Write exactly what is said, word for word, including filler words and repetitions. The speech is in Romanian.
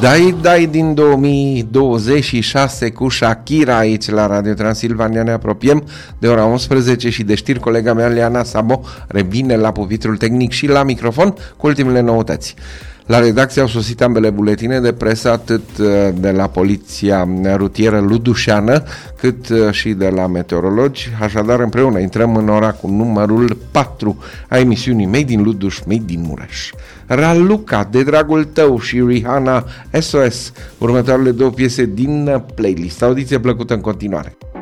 Dai Dai din două mii douăzeci și șase cu Shakira aici la Radio Transilvania. Ne apropiem de ora unsprezece și de știri. Colega mea Liana Sabo revine la pupitrul tehnic și la microfon cu ultimele noutăți. La redacție au sosit ambele buletine de presă, atât de la Poliția Rutieră Ludușeană, cât și de la meteorologi. Așadar, împreună intrăm în ora cu numărul patru a emisiunii Made in Luduș, Made in Mureș. Raluca, De dragul tău și Rihanna, S O S, următoarele două piese din playlist. Audiție plăcută în continuare.